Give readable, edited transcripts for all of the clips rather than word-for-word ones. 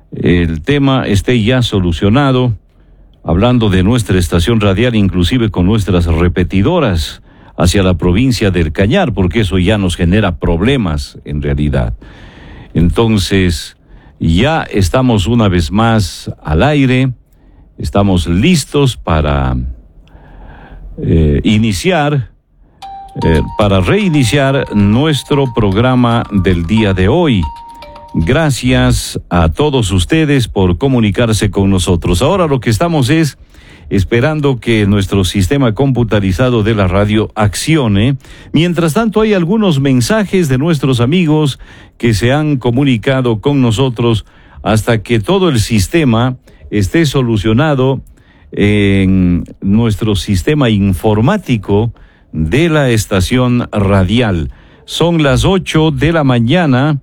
el tema esté ya solucionado, hablando de nuestra estación radial, inclusive con nuestras repetidoras hacia la provincia del Cañar, porque eso ya nos genera problemas en realidad. Entonces, ya estamos una vez más al aire, estamos listos para reiniciar nuestro programa del día de hoy. Gracias a todos ustedes por comunicarse con nosotros. Ahora lo que estamos es esperando que nuestro sistema computarizado de la radio accione. Mientras tanto, hay algunos mensajes de nuestros amigos que se han comunicado con nosotros hasta que todo el sistema esté solucionado en nuestro sistema informático de la estación radial. Son las 8 de la mañana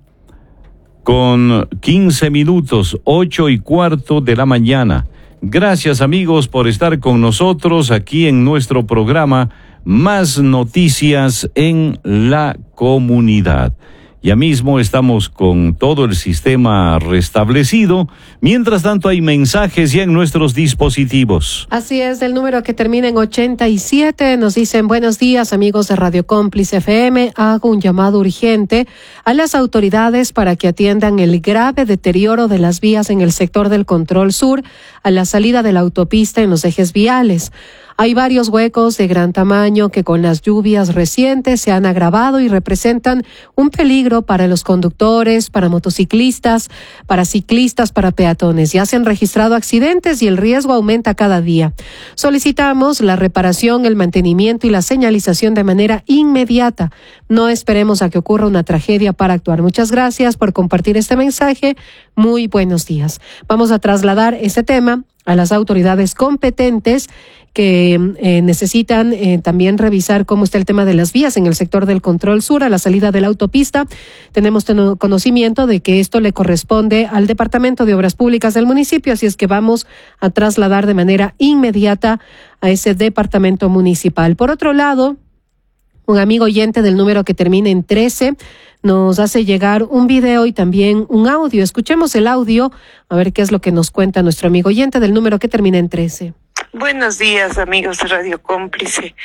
con 15 minutos, 8:15 de la mañana. Gracias, amigos, por estar con nosotros aquí en nuestro programa Más Noticias en la Comunidad. Ya mismo estamos con todo el sistema restablecido. Mientras tanto, hay mensajes ya en nuestros dispositivos. Así es, el número que termina en 87 nos dicen: buenos días, amigos de Radio Cómplice FM. Hago un llamado urgente a las autoridades para que atiendan el grave deterioro de las vías en el sector del Control Sur a la salida de la autopista en los ejes viales. Hay varios huecos de gran tamaño que con las lluvias recientes se han agravado y representan un peligro para los conductores, para motociclistas, para ciclistas, para peatones. Ya se han registrado accidentes y el riesgo aumenta cada día. Solicitamos la reparación, el mantenimiento y la señalización de manera inmediata. No esperemos a que ocurra una tragedia para actuar. Muchas gracias por compartir este mensaje. Muy buenos días. Vamos a trasladar este tema a las autoridades competentes que necesitan también revisar cómo está el tema de las vías en el sector del Control Sur a la salida de la autopista. Tenemos conocimiento de que esto le corresponde al Departamento de Obras Públicas del municipio, así es que vamos a trasladar de manera inmediata a ese departamento municipal. Por otro lado, un amigo oyente del número que termina en 13 nos hace llegar un video y también un audio. Escuchemos el audio a ver qué es lo que nos cuenta nuestro amigo oyente del número que termina en 13. Buenos días, amigos de Radio Cómplice.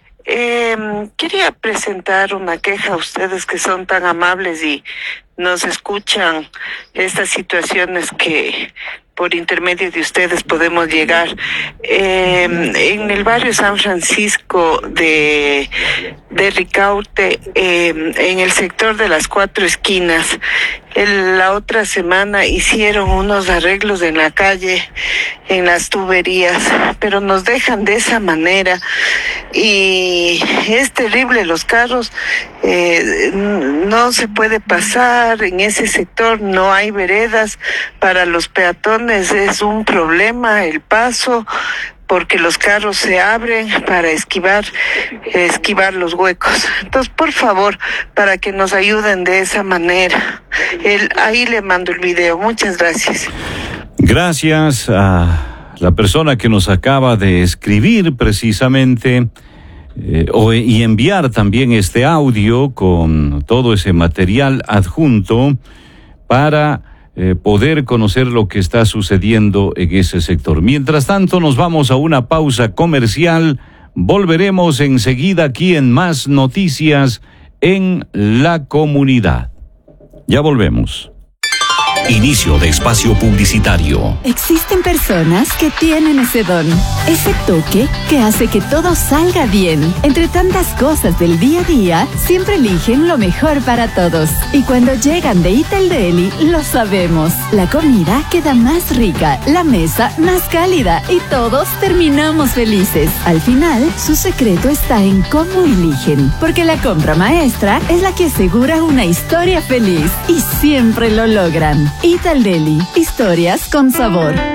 Quería presentar una queja a ustedes que son tan amables y nos escuchan estas situaciones que por intermedio de ustedes podemos llegar. En el barrio San Francisco de Ricaurte, en el sector de las 4 esquinas, la otra semana hicieron unos arreglos en la calle, en las tuberías, pero nos dejan de esa manera y es terrible. Los carros no se puede pasar en ese sector, no hay veredas para los peatones, es un problema el paso porque los carros se abren para esquivar los huecos. Entonces, por favor, para que nos ayuden de esa manera. Ahí le mando el video. Muchas gracias. Gracias a la persona que nos acaba de escribir precisamente y enviar también este audio con todo ese material adjunto para poder conocer lo que está sucediendo en ese sector. Mientras tanto, nos vamos a una pausa comercial. Volveremos enseguida aquí en Más Noticias en la Comunidad. Ya volvemos. Inicio de espacio publicitario. Existen personas que tienen ese don, ese toque que hace que todo salga bien. Entre tantas cosas del día a día, siempre eligen lo mejor para todos. Y cuando llegan de Ital Deli, lo sabemos. La comida queda más rica, la mesa más cálida y todos terminamos felices. Al final, su secreto está en cómo eligen. Porque la compra maestra es la que asegura una historia feliz. Y siempre lo logran. Ital Deli, historias con sabor.